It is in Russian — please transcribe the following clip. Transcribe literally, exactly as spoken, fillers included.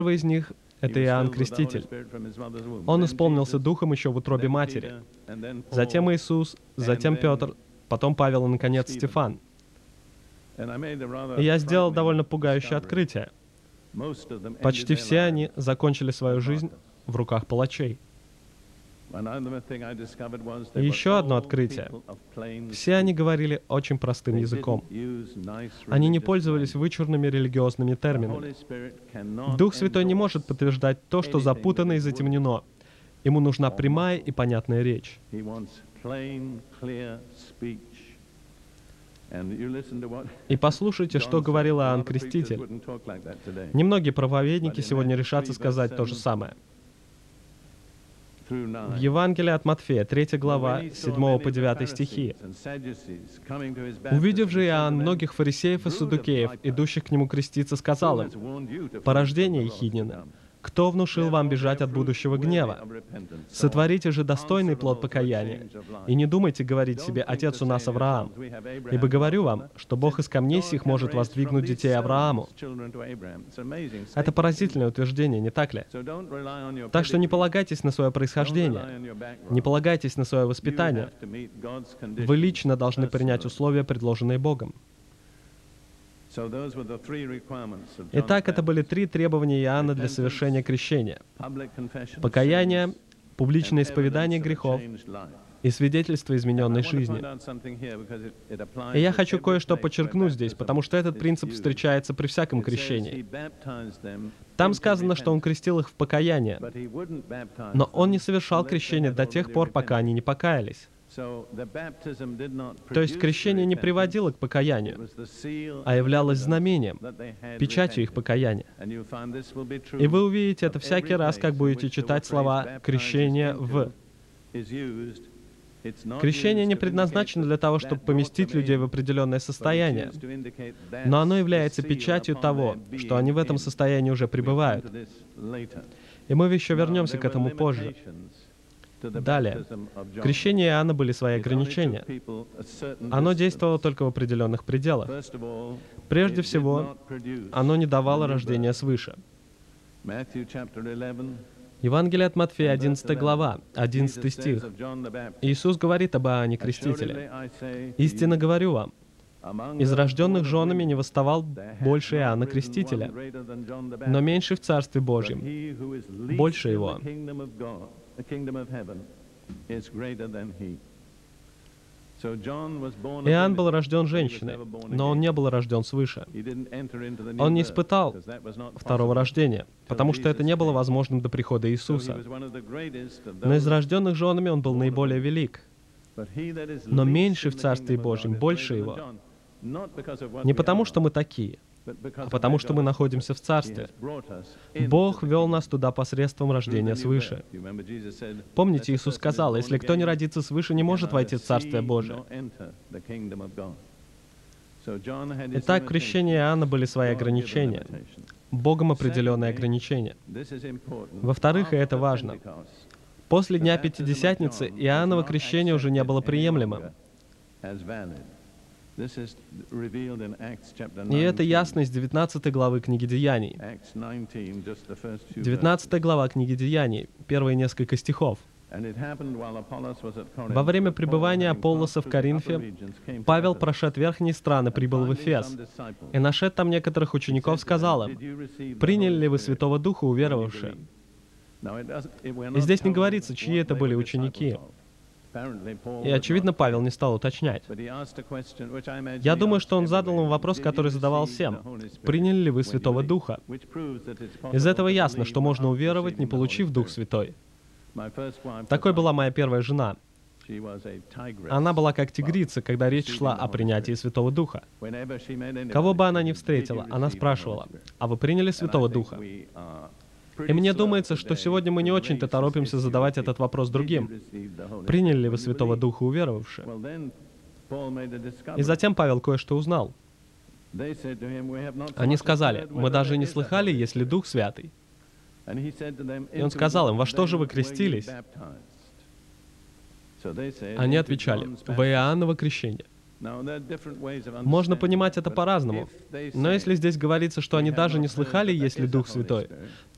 Первый из них — это Иоанн Креститель. Он исполнился Духом еще в утробе матери. Затем Иисус, затем Петр, потом Павел и, наконец, Стефан. И я сделал довольно пугающее открытие. Почти все они закончили свою жизнь в руках палачей. И еще одно открытие. Все они говорили очень простым языком. Они не пользовались вычурными религиозными терминами. Дух Святой не может подтверждать то, что запутано и затемнено. Ему нужна прямая и понятная речь. И послушайте, что говорил Иоанн Креститель. Немногие проповедники сегодня решатся сказать то же самое. В Евангелии от Матфея, третья глава, с седьмого по девятый стихи. «Увидев же Иоанн многих фарисеев и саддукеев, идущих к нему креститься, сказал им: „Порождение Ехиднина, кто внушил вам бежать от будущего гнева? Сотворите же достойный плод покаяния, и не думайте говорить себе: Отец у нас Авраам. Ибо говорю вам, что Бог из камней сих может воздвигнуть детей Аврааму». Это поразительное утверждение, не так ли? Так что не полагайтесь на свое происхождение, не полагайтесь на свое воспитание. Вы лично должны принять условия, предложенные Богом. Итак, это были три требования Иоанна для совершения крещения: покаяние, публичное исповедание грехов и свидетельство измененной жизни. И я хочу кое-что подчеркнуть здесь, потому что этот принцип встречается при всяком крещении. Там сказано, что он крестил их в покаяние, но он не совершал крещение до тех пор, пока они не покаялись. То есть крещение не приводило к покаянию, а являлось знамением, печатью их покаяния. И вы увидите это всякий раз, как будете читать слова «крещение в». Крещение не предназначено для того, чтобы поместить людей в определенное состояние, но оно является печатью того, что они в этом состоянии уже пребывают. И мы еще вернемся к этому позже. Далее. В крещении Иоанна были свои ограничения. Оно действовало только в определенных пределах. Прежде всего, оно не давало рождения свыше. Евангелие от Матфея, одиннадцатая глава, одиннадцатый стих. Иисус говорит об Иоанне Крестителе: «Истинно говорю вам, из рожденных женами не восставал больше Иоанна Крестителя, но меньший в Царстве Божьем, больше его». Иоанн был рожден женщиной, но он не был рожден свыше. Он не испытал второго рождения, потому что это не было возможным до прихода Иисуса. Но из рожденных женами он был наиболее велик. Но меньший в Царстве Божьем, больше его. Не потому, что мы такие, а потому что мы находимся в Царстве. Бог вел нас туда посредством рождения свыше. Помните, Иисус сказал: «Если кто не родится свыше, не может войти в Царствие Божие». Итак, в крещении Иоанна были свои ограничения, Богом определенные ограничения. Во-вторых, и это важно, после Дня Пятидесятницы Иоанново крещение уже не было приемлемым. И это ясно из девятнадцатой главы книги Деяний. девятнадцатая глава книги Деяний, первые несколько стихов. «Во время пребывания Аполлоса в Коринфе Павел, прошед верхние страны, прибыл в Эфес, и, нашед там некоторых учеников, сказал им: „Приняли ли вы Святого Духа, уверовавшие?“ И здесь не говорится, чьи это были ученики. И, очевидно, Павел не стал уточнять. Я думаю, что он задал им вопрос, который задавал всем: «Приняли ли вы Святого Духа?». Из этого ясно, что можно уверовать, не получив Дух Святой. Такой была моя первая жена. Она была как тигрица, когда речь шла о принятии Святого Духа. Кого бы она ни встретила, она спрашивала: «А вы приняли Святого Духа?». И мне думается, что сегодня мы не очень-то торопимся задавать этот вопрос другим. Приняли ли вы Святого Духа, уверовавшие? И затем Павел кое-что узнал. Они сказали: «Мы даже не слыхали, есть ли Дух Святый». И он сказал им: «Во что же вы крестились?» Они отвечали: «Во Иоанново крещение». Можно понимать это по-разному. Но если здесь говорится, что они даже не слыхали, есть ли Дух Святой,